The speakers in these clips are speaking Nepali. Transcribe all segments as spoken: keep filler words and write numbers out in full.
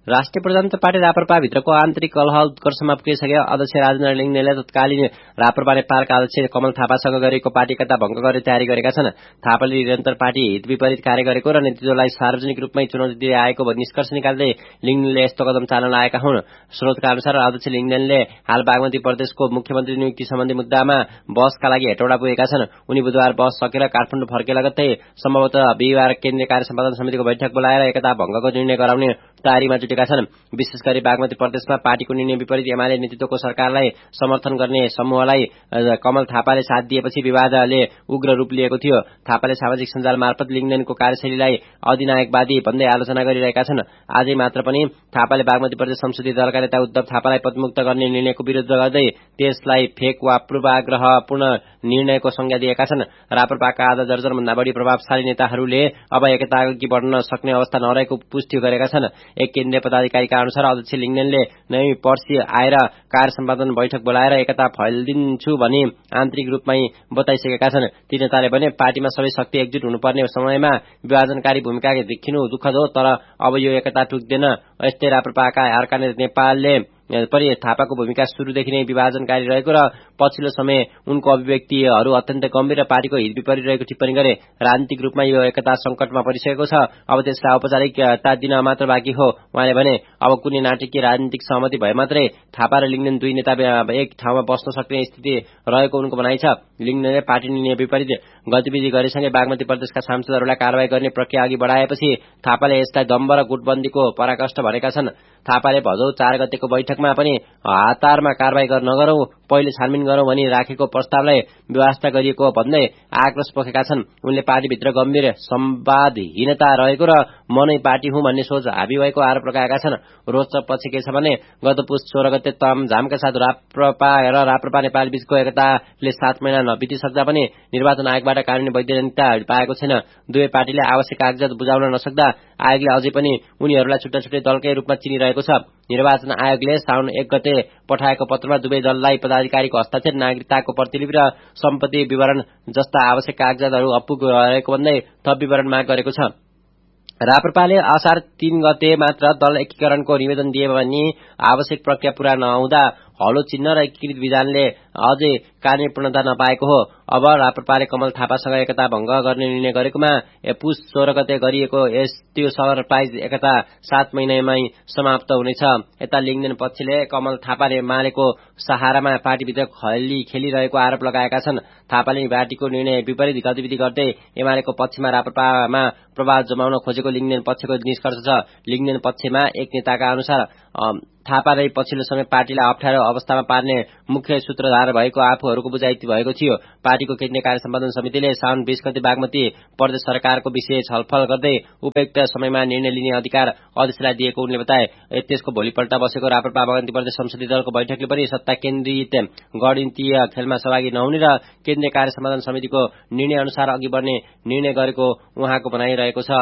राष्ट्रिय प्रजातन्त्र पार्टी राप्रपा भित्रको आन्तरिक कलह उत्कर्षमा पुगिसक्यो। अध्यक्ष राजेन्द्र लिङ्गदेनले तत्कालीन राप्रपा नेपालका अध्यक्ष कमल थापासँग गरेको पार्टी एकता भंग गर्ने तयारी गरेका छन्। थापाले निरन्तर पार्टी हित विपरीत कार्य गरेको र नेतृत्वलाई सार्वजनिक रूपमै चुनौती दिँदै आएको निष्कर्ष निकाल्दै लिङ्गदेनले यस्तो कदम चाल्न लागेका हुन्। स्रोतका अनुसार अध्यक्ष लिङ्गदेनले हाल बागमती प्रदेशको मुख्यमन्त्री नियुक्ति सम्बन्धी मुद्दामा बहसका लागि हेटौडा पुगेका छन्। उनी बुधबार बहस सकेर काठमाडौँ फर्के लगत्तै सम्भवतः बिहिबार केन्द्रीय कार्य सम्पादन समितिको बैठक बोलाएर एकता भंगको निर्णय गराउने तयारीमा जुटेका छन्। विशेष गरी बागमती प्रदेशमा पार्टीको निर्णय विपरीत एमाले नेतृत्वको सरकारलाई समर्थन गर्ने समूहलाई कमल थापाले साथ दिएपछि विवादले उग्र रूप लिएको थियो। थापाले सामाजिक सञ्जाल मार्फत लिङ्गदेनको कार्यशैलीलाई अधिनायकवादी भन्दै आलोचना गरिरहेका छन्। आजै मात्र पनि थापाले बागमती प्रदेश संसदीय दलका नेता उद्धव थापालाई पदमुक्त गर्ने निर्णयको विरोध गर्दै त्यसलाई फेक वा पूर्वाग्रहपूर्ण निर्णयको संज्ञा दिएका छन्। राप्रपाका आधा दर्जनभन्दा बढी प्रभावशाली नेताहरूले अब एकता अघि बढ्न सक्ने अवस्था नरहेको पुष्टि गरेका छन्। एक केन्द्रीय पदाधिकारीका अनुसार अध्यक्ष लिङ्गदेनले नै पर्सि आएर कार्य सम्पादन बैठक बोलाएर एकता फैलिदिन्छु भनी आन्तरिक रूपमै बताइसकेका छन्। ती नेताले भने पार्टीमा सबै शक्ति एकजुट हुनुपर्ने समयमा विभाजनकारी भूमिका देखिनु दुःखद हो, तर अब यो एकता टुक्दैन। यस्तै राप्रपाका अर्का नेपालले पनि थापाको भूमिका सुरुदेखि नै विभाजनकारी रहेको र पछिल्लो समय उनको अभिव्यक्तिहरू अत्यन्त गम्भीर र पार्टीको हित विपरीत रहेको टिप्पणी गरे। राजनीतिक रूपमा यो एकता संकटमा परिसकेको छ, अब त्यसलाई औपचारिकता दिन मात्र बाँकी हो। उहाँले भने अब कुनै नाटकीय राजनीतिक सहमति भए मात्रै थापा र लिङ्गदेन दुई नेता एक ठाउँमा बस्न सक्ने स्थिति रहेको उनको भनाइ छ। लिङ्गदेनले पार्टी निर्णय विपरीत गतिविधि गरेसँगै बागमती प्रदेशका सांसदहरूलाई कारवाही गर्ने प्रक्रिया अघि बढाएपछि थापाले यसलाई दम्ब र गुटबन्दीको पराकाष्ठ भनेका छन्। थापाले भदौ चार गतेको बैठकमा पनि हतारमा कारवाही नगरौं, पहिले छानबिन गरौं भनी राखेको प्रस्तावलाई व्यवस्था गरिएको भन्दै आक्रोश पोखेका छन्। उनले पार्टीभित्र गम्भीर संवादहीनता रहेको र म नै पार्टी हुँ भन्ने सोच हाबी भएको आरोप लगाएका छन्। रोचक पछि के छ भने गत पुस सोह्र गते तामझामका साथ राप्रपा र राप्रपा नेपाल बीचको एकताले सात महिना नबितिसक्दा पनि निर्वाचन आयोगबाट कानूनी वैधानिकता पाएको छैन। दुवै पार्टीले आवश्यक कागजात बुझाउन नसक्दा आयोगले अझै पनि उनीहरूलाई छुट्टा छुट्टै दलकै रूपमा चिनिरहेको छ। निर्वाचन आयोगले साउन एक गते पठाएको पत्रमा दुवै दललाई पदाधिकारीको हस्ताक्षर, नागरिकताको प्रतिलिपि र सम्पत्ति विवरण जस्ता आवश्यक कागजातहरू अपुग रहेको भन्दै थप विवरण माग गरेको छ। राप्रपाले असार तीन गते मात्र दल एकीकरणको निवेदन दिए भने आवश्यक प्रक्रिया पूरा नहुँदा हलो चिन्ह र एकीकृत विधानले अझै कानूनी पूर्णता नपाएको हो। अब राप्रपाले कमल थापासँग एकता भंग गर्ने निर्णय गरेकोमा पुस सोह्र गते गरिएको यस त्यो सरप्राइज एकता सात महिनामै समाप्त हुनेछ। यता लिङ्गदेन पक्षले कमल थापाले मालेको सहारामा पार्टीभित्र खली खेलिरहेको आरोप लगाएका छन्। थापाले पार्टीको निर्णय विपरीत गतिविधि गर्दै एमालेको पक्षमा राप्रपामा प्रभाव जमाउन खोजेको लिङ्गदेन पक्षको निष्कर्ष छ। लिङ्गदेन पक्षमा एक नेताका अनुसार थापा नै पछिल्लो समय पार्टीलाई अप्ठ्यारो अवस्थामा पार्ने मुख्य सूत्रधार भएको आफूहरूको बुझाइ भएको थियो। पार्टीको केन्द्रीय कार्य सम्पादन समितिले साउन बीस गते बागमती प्रदेश सरकारको विषय छलफल गर्दै उपयुक्त समयमा निर्णय लिने अधिकार अध्यक्षलाई दिएको उनले बताए। त्यसको भोलिपल्ट बसेको राप्रपा बागमती प्रदेश संसदीय दलको बैठकले पनि सत्ता केन्द्रित गणितीय खेलमा सहभागी नहुने र केन्द्रीय कार्य सम्पादन समितिको निर्णय अनुसार अघि बढ्ने निर्णय गरेको उहाँको भनाइरहेको छ।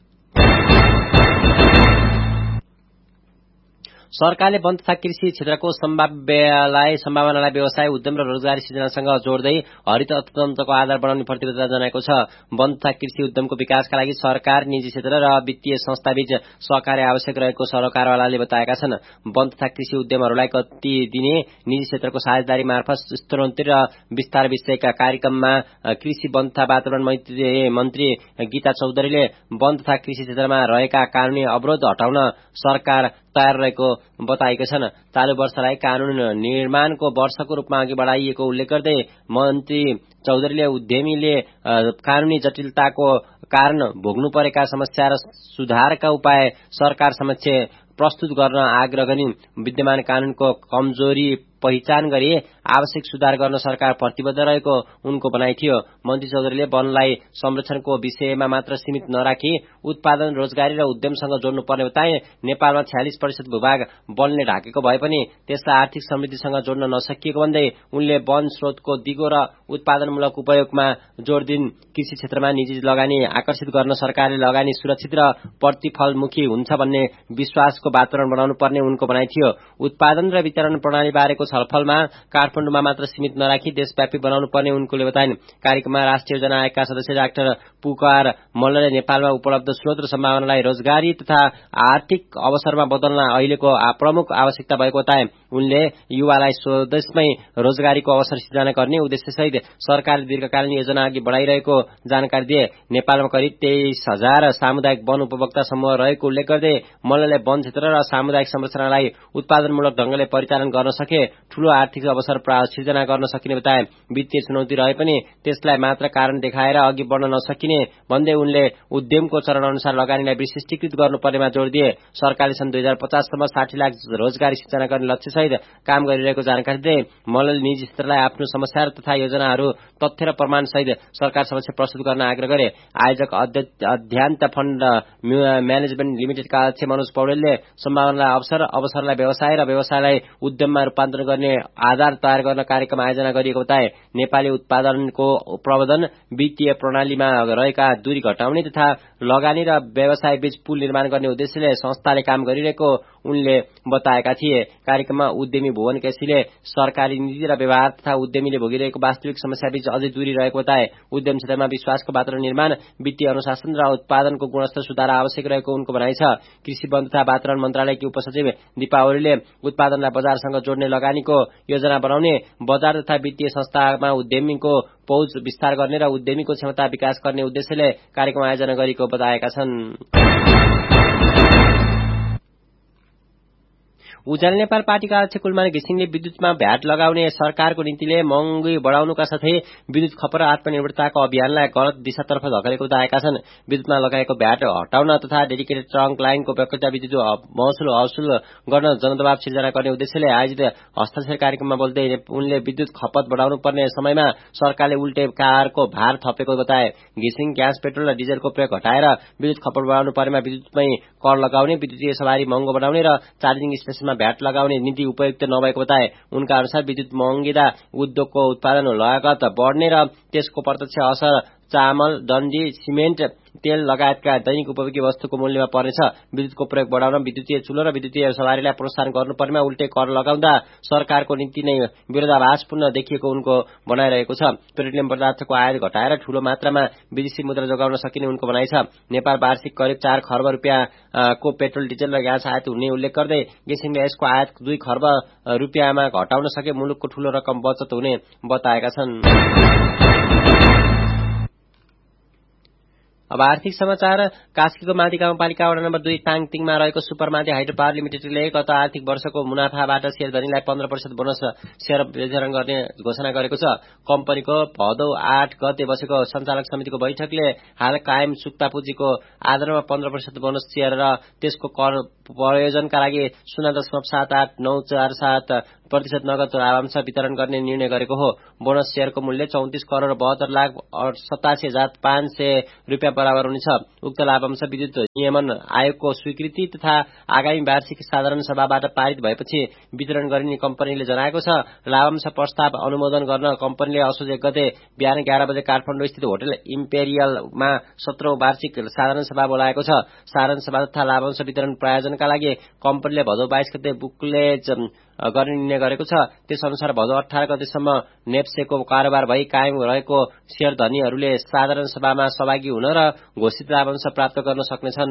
सरकारले वन तथा कृषि क्षेत्रको सम्भाव्यलाई सम्भावनालाई व्यवसाय, उद्यम र रोजगारी सृजनासँग जोड्दै हरित अर्थतन्त्रको आधार बनाउने प्रतिबद्धता जनाएको छ। वन तथा कृषि उद्यमको विकासका लागि सरकार, निजी क्षेत्र र वित्तीय संस्थाबीच सहकार्य आवश्यक रहेको सरकारवालाले बताएका छन्। वन तथा कृषि उद्यमहरूलाई गति दिने निजी क्षेत्रको साझेदारी मार्फत स्तरोन्नति र विस्तार विषयका कार्यक्रममा कृषि, वन तथा वातावरण मन्त्री गीता चौधरीले वन तथा कृषि क्षेत्रमा रहेका कानूनी अवरोध हटाउन सरकार तयार रहेको बताएका छन्। चालू वर्षलाई कानून निर्माणको वर्षको रूपमा अघि बढाइएको उल्लेख गर्दै मन्त्री चौधरीले उद्यमीले कानूनी जटिलताको कारण भोग्नु परेका समस्या र सुधारका उपाय सरकार समक्ष प्रस्तुत गर्न आग्रह गरी विद्यमान कानूनको कमजोरी पहिचान गरी आवश्यक सुधार गर्न सरकार प्रतिबद्ध रहेको उनको भनाइ थियो। मन्त्री चौधरीले वनलाई संरक्षणको विषयमा मात्र सीमित नराखी उत्पादन, रोजगारी र उद्यमसँग जोड्नु पर्ने बताए। नेपालमा छयालिस प्रतिशत भूभाग वनले ढाकेको भए पनि त्यसलाई आर्थिक समृद्धिसँग जोड्न नसकिएको भन्दै उनले वन स्रोतको दिगो र उत्पादनमूलक उपयोगमा जोड़ दिन कृषि क्षेत्रमा निजी लगानी आकर्षित गर्न सरकारले लगानी सुरक्षित र प्रतिफलमुखी हुन्छ भन्ने विश्वासको वातावरण बनाउनु पर्ने उनको भनाइ थियो। उत्पादन र वितरण प्रणाली बारेको छलफलमा काठमाडौँमा मात्र सीमित नराखी देशव्यापी बनाउनु पर्ने उनले बताइन्। कार्यक्रममा राष्ट्रिय योजना आयोगका सदस्य डाक्टर पुकार मल्लले नेपालमा उपलब्ध स्रोत र सम्भावनालाई रोजगारी तथा आर्थिक अवसरमा बदल्न अहिलेको प्रमुख आवश्यकता भएको बताए। उनले युवालाई स्वदेशमै रोजगारीको अवसर सिर्जना गर्ने उद्देश्यसहित सरकारले दीर्घकालीन योजना अघि बढाइरहेको जानकारी दिए। नेपालमा करिब तेइस हजार सामुदायिक वन उपभोक्ता समूह रहेको उल्लेख गर्दै मल्लले वन क्षेत्र र सामुदायिक संरचनालाई उत्पादनमूलक ढंगले परिचालन गर्न सके ठूलो आर्थिक अवसर सिर्जना गर्न सकिने बताए। वित्तीय चुनौती रहे पनि त्यसलाई मात्र कारण देखाएर अघि बढ्न नसकिने भन्दै उनले उद्यमको चरण अनुसार लगानीलाई विशिष्टीकृत गर्नुपर्नेमा जोड़ दिए। सरकारले सन् दुई हजार पचाससम्म साठी लाख रोजगारी सिर्जना गर्ने लक्ष्यसहित काम गरिरहेको जानकारी दिए। मल्लले निजी क्षेत्रलाई आफ्नो समस्या तथा योजनाहरू तथ्य र प्रमाण सहित सरकार समक्ष प्रस्तुत गर्न आग्रह गरे। आयोजक अध्यान्त फण्ड म्यानेजमेन्ट लिमिटेडका अध्यक्ष मनोज पौडेलले सम्भावनालाई अवसर, अवसरलाई व्यवसाय र व्यवसायलाई उद्यममा रूपान्तरण गर्ने आधार तयार गर्न कार्यक्रम आयोजना गरिएको बताए। नेपाली उत्पादनको प्रबन्धन वित्तीय प्रणालीमा रहेका दूरी घटाउने तथा लगानी र व्यवसाय बीच पुल निर्माण गर्ने उद्देश्यले संस्थाले काम गरिरहेको उनले बताएका थिए। कार्यक्रममा उद्यमी भुवन केसीले सरकारी नीति र व्यवहार तथा उद्यमीले भोगिरहेको वास्तविक समस्या बीच अझै दूरी रहेको बताए। उद्यम क्षेत्रमा विश्वासको वातावरण निर्माण, वित्तीय अनुशासन र उत्पादनको गुणस्तर सुधार आवश्यक रहेको उनको भनाइ छ। कृषि वन तथा वातावरण मन्त्रालयकी उपसचिव दीपावलीले उत्पादनलाई बजारसँग जोड्ने लगानीको योजना बनाउने, बजार तथा वित्तीय संस्थामा उद्यमीको पहुँच विस्तार गर्ने र उद्यमीको क्षमता विकास गर्ने उद्देश्यले कार्यक्रम आयोजना गरेको बताएका छन्। उज्यालो नेपाल पार्टीका अध्यक्ष कुलमान घिसिङले विद्युतमा भ्याट लगाउने सरकारको नीतिले महँगी बढाउनुका साथै विद्युत खपत र आत्मनिर्भरताको अभियानलाई गलत दिशातर्फ धकेलेको बताएका छन्। विद्युतमा लगाएको भ्याट हटाउन तथा डेडिकेटेड ट्रङ्क लाइनको प्रक्रिया विद्युत महसुल असुल गर्न जनदबाव सिर्जना गर्ने उद्देश्यले आयोजित हस्ताक्षर कार्यक्रममा बोल्दै उनले विद्युत खपत बढाउनु पर्ने समयमा सरकारले उल्टे कारको भार थपेको बताए। घिसिङ ग्यास, पेट्रोल र डिजलको प्रयोग घटाएर विद्युत खपत बढाउनु परेमा विद्युतमै कर लगाउने, विद्युतीय सवारी महँगो बनाउने र चार्जिङ स्टेशनमा भ्याट लगाउने नीति उपयुक्त नभएको बताए। उनका अनुसार विद्युत महँगिँदा उद्योगको उत्पादन लागत बढ्ने र त्यसको प्रत्यक्ष असर चामल, डन्डी, सिमेन्ट, तेल लगायतका दैनिक उपयोगी वस्तुको मूल्यमा पर्नेछ। विद्युतको प्रयोग बढाउन विद्युतीय चुलो र विद्युतीय सवारीलाई प्रोत्साहन गर्नुपर्नेमा उल्टे कर लगाउँदा सरकारको नीति नै विरोधाभासपूर्ण देखिएको उनको भनाइरहेको छ। पेट्रोलियम पदार्थको आयात घटाएर ठूलो मात्रामा विदेशी मुद्रा जोगाउन सकिने उनको भनाइ छ। नेपाल वार्षिक करिब चार खर्ब रुपियाँको पेट्रोल, डिजल र ग्यास आयात हुने उल्लेख गर्दै घिसिङले यसको आयात दुई खर्ब रुपियाँमा घटाउन सके मुलुकको ठूलो रकम बचत हुने बताएका छन्। अब आर्थिक समाचार। कास्कीको माथि गाउँपालिका वडा नम्बर दुई ताङतिङमा रहेको सुपर माथि हाइड्रो पावर लिमिटेडले गत आर्थिक वर्षको मुनाफाबाट शेयरधनीलाई पन्ध्र प्रतिशत बोनस शेयर वितरण गर्ने घोषणा गरेको छ। कम्पनीको भदौ आठ गते बसेको सञ्चालक समितिको बैठकले हाल कायम सुक्ता पुँजीको आधारमा पन्ध्र प्रतिशत बोनस शेयर र त्यसको कर प्रयोजनका लागि शून्य दशमलव सात आठ नौ चार सात प्रतिशत नगद लाभांश वितरण गर्ने निर्णय गरेको हो। बोनस शेयरको मूल्य चौतिस करोड़ बहत्तर लाख सतासी हजार पाँच सय रुपियाँ बराबर हुनेछ। उक्त लाभांश विद्युत नियमन आयोगको स्वीकृति तथा आगामी वार्षिक साधारण सभाबाट पारित भएपछि वितरण गरिने कम्पनीले जनाएको छ। लाभांश प्रस्ताव अनुमोदन गर्न कम्पनीले असोज एक गते बिहान एघार बजे काठमाडौँ स्थित होटल इम्पेरियलमा सत्रौं वार्षिक साधारण सभा बोलाएको छ। साधारण सभा तथा लाभांश वितरण प्रायोजनका लागि कम्पनीले भदौ बाइस गते बुकलेज गर्ने निर्णय गरेको छ। त्यस अनुसार भदौ अठार गतेसम्म नेप्सेको कारोबार भई कायम रहेको शेयर धनीहरूले साधारण सभामा सहभागी हुन र घोषित लाभांश प्राप्त गर्न सक्नेछन्।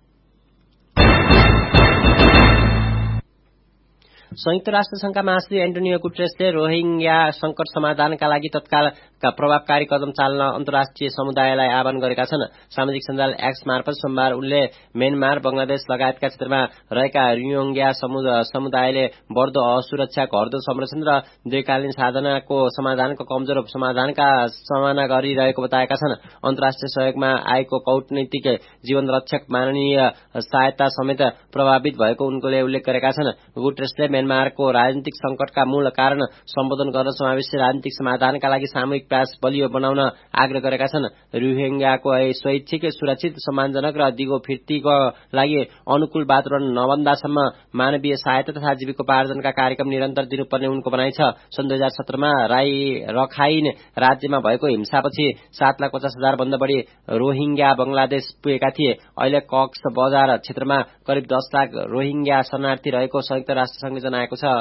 संयुक्त राष्ट्र संघका महासचिव एन्टोनियो गुटेरेसले रोहिंग्या संकट समाधानका लागि तत्कालका प्रभावकारी कदम चाल्न अन्तर्राष्ट्रिय समुदायलाई आह्वान गरेका छन्। सामाजिक सञ्जाल एक्स मार्फत सोमबार उनले म्यानमार, बंगलादेश लगायतका क्षेत्रमा रहेका रोहिंग्या समुदायले बढ़दो असुरक्षा, घट्दो संरक्षण र दीर्घकालीन साधनाको समाधानको कमजोर समाधानका सामना गरिरहेको बताएका छन्। अन्तर्राष्ट्रिय सहयोगमा आएको कूटनीतिक जीवन रक्षक मानवीय सहायता समेत प्रभावित भएको उनले उल्लेख गरेका छन्। गुटेरेसले म्यानमारको राजनीतिक संकटका मूल कारण सम्बोधन गर्न समावेशी राजनीतिक समाधानका लागि सामूहिक प्रयास बलियो बनाउन आग्रह गरेका छन्। रोहिंग्याको स्वैच्छिक, सुरक्षित, सम्मानजनक र दिगो फिर्तीको लागि अनुकूल वातावरण नबन्दासम्म मानवीय सहायता तथा जीविकोपार्जनका कार्यक्रम निरन्तर दिनुपर्ने उनको भनाइ छ। सन् दुई हजार सत्रमा राई रखाइन राज्यमा भएको हिंसापछि सात लाख पचास हजार भन्दा बढी रोहिंग्या बंगलादेश पुगेका थिए। अहिले कक्स बजार क्षेत्रमा करिब दस लाख रोहिंग्या शरणार्थी रहेको संयुक्त राष्ट्रसंघले जनाएको छ।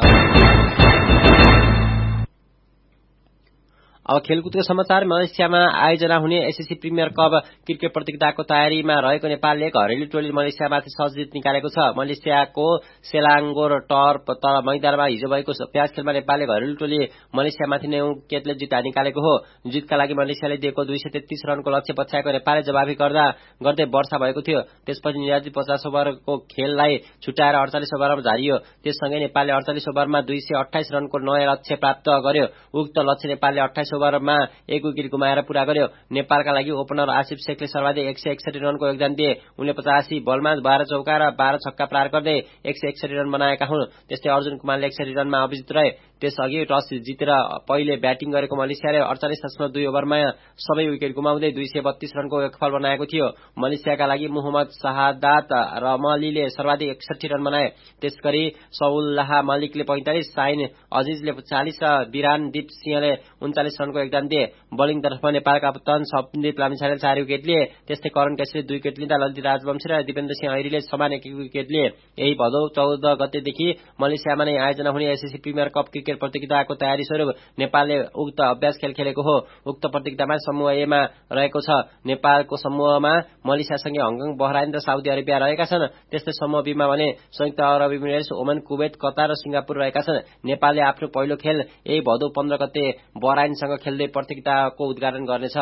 अब खेलकुदको समाचार। मलेसियामा आयोजना हुने एसएससी प्रिमियर कप क्रिकेट प्रतियोगिताको तयारीमा रहेको नेपालले घरेलु टोलीले मलेसियामाथि सहज जित निकालेको छ। मलेसियाको सेलाङ्गोर टर्प तर मैदानमा हिजो भएको अभ्यास खेलमा नेपालले घरेलु टोली मलेसियामाथि नौ विकेटले जित निकालेको हो। जितका लागि मलेसियाले दिएको दुई सय तेत्तीस रनको लक्ष्य पछ्याएको नेपालले जवाफी गर्दा गर्दै वर्षा भएको थियो। त्यसपछि निर्धारित पचास ओभरको खेललाई छुट्याएर अडचालिस ओभरमा झारियो। त्यससँगै नेपालले अडचालिस ओभरमा दुई सय अठाइस रनको नयाँ लक्ष्य प्राप्त गर्यो। उक्त लक्ष्य नेपालले अठाइस ओभरमा एक विकेट गुमाएर पूरा गर्यो। नेपालका लागि ओपनर आसिफ शेखले सर्वाधिक एक सय एकसठी रनको योगदान दिए। उनले पचासी बलमा बाह्र चौका र बाह्र छक्का प्रहार गर्दै एक सय एकसठी रन बनाएका हुन्। त्यस्तै अर्जुन कुमारले एकसठी रनमा अभिजित रहे। त्यसअघि टस जितेर पहिले ब्याटिङ गरेको मलेसियाले अडचालिस दशमलव दुई ओभरमा सबै विकेट गुमाउँदै दुई सय बत्तीस रनको योगफल बनाएको थियो। मलेसियाका लागि मोहम्मद शहादात रमलीले सर्वाधिक एकसठी रन बनाए। त्यसगरी सौल्लाह मलिकले पैंतालिस, साइन अजिजले चालीस र बिरानदीप सिंहले उन्चालिस रनको योगदान दिए। बोलिङ तर्फमा नेपालका कप्तान सपदीप लामिछानेले चार विकेट लिए। त्यस्तै करण केसीले दुई विकेट लिँदा ललित राजवंशी र दिपेन्द्र सिंह ऐरीले समान एक एक विकेट लिए। यही भदौ चौध गतेदेखि मलेसियामा नै आयोजना हुने एसएससी प्रिमियर कप क्रिकेट प्रतियोगिताको तयारी स्वरूप नेपालले उक्त अभ्यास खेल खेलेको हो। उक्त प्रतियोगितामा समूह ए मा रहेको छ। नेपालको समूहमा मलेसियासँगै हङकङ, बहराइन र साउदी अरेबिया रहेका छन्। त्यस्तै समूह बी मा भने संयुक्त अरब इमिरेट्स, ओमान, कुवेत, कतार र सिंगापुर रहेका छन्। नेपालले आफ्नो पहिलो खेल यही भदौ पन्ध्र गते बहराइनसँग खेल्दै प्रतियोगिताको उद्घाटन गर्नेछ।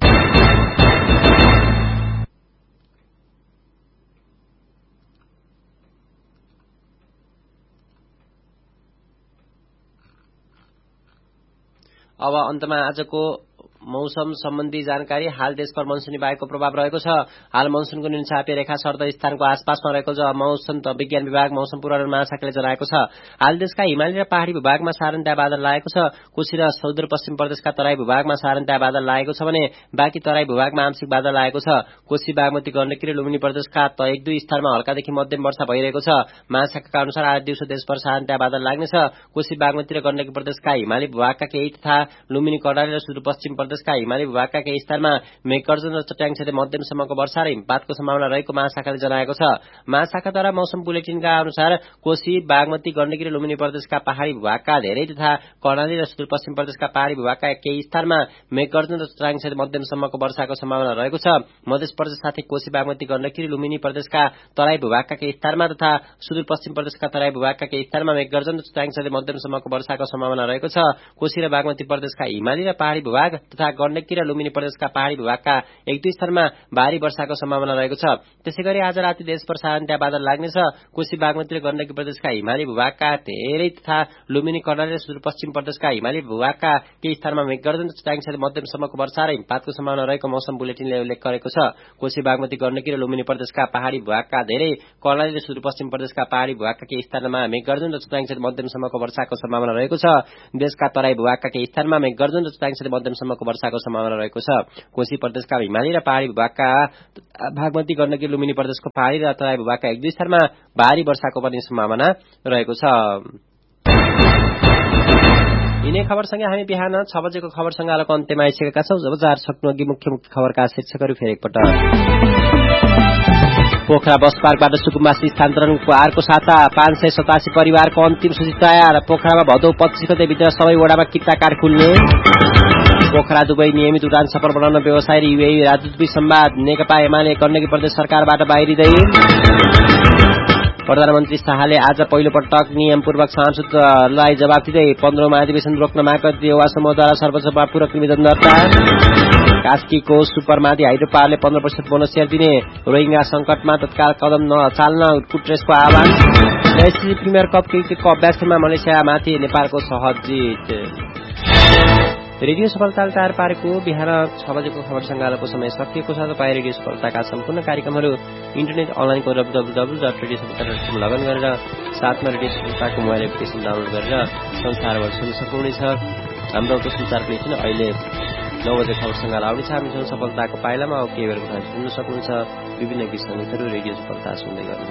अब अन्तमा आजको मौसम सम्बन्धी जानकारी। हाल देशभर मनसुनी वायुको प्रभाव रहेको छ। हाल मनसुनको निम्नचापीय रेखा सर्द स्थानको आसपासमा रहेको छ। मौसम विज्ञान विभाग मौसम पूर्वानुमान महाशाखाले जनाएको छ। हाल देशका हिमाली र पहाड़ी भूभागमा सारन्ता बादल लागेको छ। कोशी र सुदूरपश्चिम प्रदेशका तराई भूभागमा सारन्ता बादल लागेको छ भने बाँकी तराई भूभागमा आंशिक बादल लागेको छ। कोशी, बागमती, गण्डकी र लुम्बिनी प्रदेशका त एक दुई स्थानमा हल्कादेखि मध्यम वर्षा भइरहेको छ। महाशाखाका अनुसार आज दिउँसो देशभर सारन्ता बादल लाग्नेछ। कोशी, बागमती र गण्डकी प्रदेशका हिमाली भूभागका केही तथा लुम्बिनी, कर्णाली र सुदूरपश्चिम प्रदेशका हिमाली भूभागका केही स्थानमा मेघगर्जन र चट्याङसहित मध्यमसम्मको वर्षा र हिमपातको सम्भावना रहेको महाशाखाले जनाएको छ। महाशाखाद्वारा मौसम बुलेटिनका अनुसार कोशी, बागमती, गण्डकी र लुम्बिनी प्रदेशका पहाड़ी भूभागका धेरै तथा कर्णाली र सुदूरपश्चिम प्रदेशका पहाड़ी भूभागका केही स्थानमा मेघगर्जन र चट्याङसहित मध्यमसम्मको वर्षाको सम्भावना रहेको छ। मध्य प्रदेश साथै कोशी, बागमती, गण्डकी र लुम्बिनी प्रदेशका तराई भूभागका केही स्थानमा तथा सुदूरपश्चिम प्रदेशका तराई भूभागका केही स्थानमा मेघगर्जन र चट्याङसहित मध्यमसम्मको वर्षाको सम्भावना रहेको छ। कोशी र बागमती प्रदेशका हिमाली र पहाड़ी भूभाग तथा गण्डकी र लुम्बिनी प्रदेशका पहाड़ी भूभागका एक दुई स्थानमा भारी वर्षाको सम्भावना रहेको छ। त्यसैगरी आज राति देशभर सारन्ता बादल लाग्नेछ। कोशी, बागमती र गण्डकी प्रदेशका हिमाली भूभागका धेरै तथा लुम्बिनी, कर्णाली र सुदूरपश्चिम प्रदेशका हिमाली भूभागका केही स्थानमा मेघगर्जन र चट्याङसहित मध्यमसम्मको वर्षा र हिमपातको सम्भावना रहेको मौसम बुलेटिनले उल्लेख गरेको छ। कोशी, बागमती, गण्डकी र लुम्बिनी प्रदेशका पहाड़ी भूभागका धेरै, कर्णाली र सुदूरपश्चिम प्रदेशका पहाड़ी भूभागका केही स्थानमा मेघगर्जन र चट्याङसहित मध्यमसम्मको वर्षाको सम्भावना रहेको छ। देशका तराई भूभागका केही स्थानमा मेघगर्जन र चट्याङसहित मध्यमसम्मको वर्षाको सम्भावना रहेको छ। कोशी प्रदेशका हिमाली र पहाड़ी भूभागका, बागमती, गण्डकी, लुम्बिनी प्रदेशको पहाड़ी र तराई भूभागका एक दुई स्थानमा भारी वर्षाको पनि सम्भावना रहेको छ। यिनै खबरसँगै हामी बिहान छ बजेको खबर संगालोको अन्त्यमा आइसकेका छौं। बजार सक्नु अघि मुख्य मुख्य खबरका शीर्षकहरू फेरि एकपटक। पोखरा बस पार्कबाट सुकुम्बासी स्थानान्तरणको अर्को साता पाँच सय सतासी परिवारको अन्तिम सूची तयार। पोखरामा भदौ पच्चीस गते भित्र सबै वडामा किता कार्ड खुल्ने। पोखरा दुबई नियमित उडान सफल बनाउन व्यवसाय र युएई राजदूत संवाद। नेकपा एमाले गण्डकी प्रदेश सरकारबाट बाहिरिँदै। प्रधानमन्त्री शाहले आज पहिलो पटक नियमपूर्वक सांसदलाई जवाब दिँदै पन्ध्रौं महाधिवेशन रोक्न माग गर्दै युवा समूहद्वारा सर्वसभा पूरक निवेदन दर्ता। कास्कीको सुपर माथि हाइड्रो पावरले पन्ध्र प्रतिशत बोनस सेयर दिने। रोहिंग्या संकटमा तत्काल कदम नचाल्न गुटरेसको आह्वान। एसएससी प्रिमियर कप क्रिकेटको अभ्यासमा मलेसियामाथि नेपालको सहज जित। रेडियो सफलताले तयार पारेको बिहान छ बजेको खबर संगालोको समय सकिएको छ। तपाईँ रेडियो सफलताका सम्पूर्ण कार्यक्रमहरू इन्टरनेट अनलाइनको W W W dot radio सफलता डट कम लगइन गरेर साथमा रेडियो सफलताको मोबाइल एप्लिकेसन डाउनलोड गरेर संसारभर सुन्न सक्नुहुनेछ। हाम्रो संसार पनि अहिले नौ बजे खबरसँग लाउने छ हामीसँग सफलताको पाइलामा अब केही बेरको सुन्न सक्नुहुन्छ विभिन्न गीत सङ्गीतहरू रेडियो सफलता सुन्दै गर्नु।